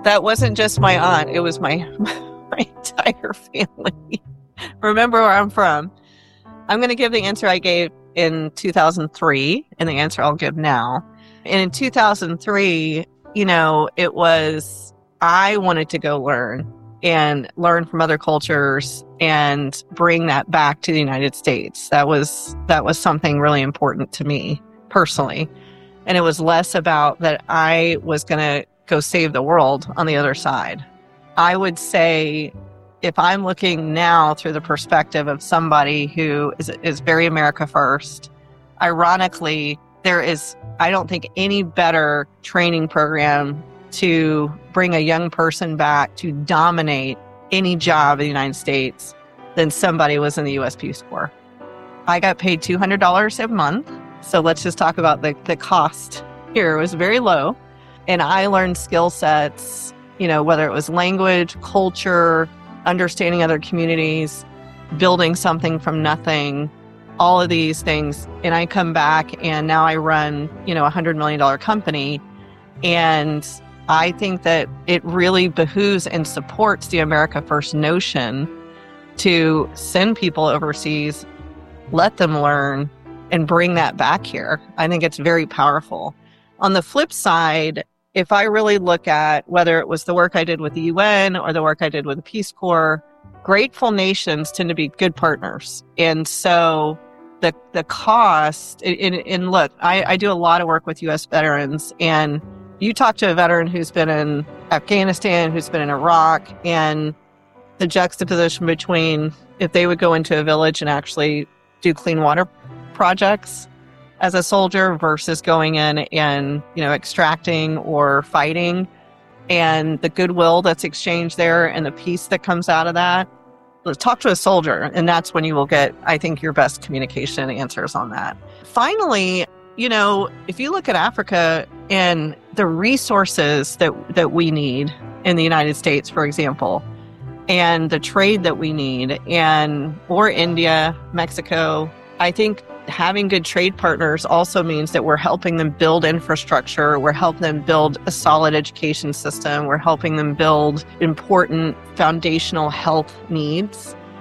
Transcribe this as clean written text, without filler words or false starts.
That wasn't just my aunt. It was my my entire family. Remember where I'm from. I'm going to give the answer I gave in 2003 and the answer I'll give now. And in 2003, it was, I wanted to go learn from other cultures and bring that back to the United States. That was something really important to me personally. And it was less about that I was going to go save the world on the other side. I would say, if I'm looking now through the perspective of somebody who is very America first, ironically, there is, I don't think, any better training program to bring a young person back to dominate any job in the United States than somebody was in the U.S. Peace Corps. I got paid $200 a month. So let's just talk about the cost here. It was very low. And I learned skill sets, whether it was language, culture, understanding other communities, building something from nothing, all of these things. And I come back and now I run, a $100 million company. And I think that it really behooves and supports the America First notion to send people overseas, let them learn, and bring that back here. I think it's very powerful. On the flip side, if I really look at whether it was the work I did with the UN or the work I did with the Peace Corps, grateful nations tend to be good partners. And so the cost, and look, I do a lot of work with U.S. veterans, and you talk to a veteran who's been in Afghanistan, who's been in Iraq, and the juxtaposition between if they would go into a village and actually do clean water projects as a soldier versus going in and, extracting or fighting, and the goodwill that's exchanged there and the peace that comes out of that. Let's talk to a soldier, and that's when you will get, I think, your best communication answers on that. Finally, if you look at Africa and the resources that we need in the United States, for example, and the trade that we need, or India, Mexico, I think having good trade partners also means that we're helping them build infrastructure, we're helping them build a solid education system, we're helping them build important foundational health needs.